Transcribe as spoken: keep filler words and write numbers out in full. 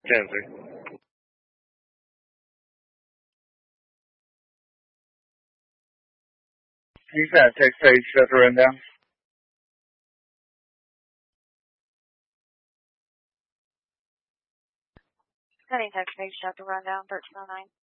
Kenzie. You sent a text page, shut the run down. Sending text page, shut the rundown, thirteen oh nine.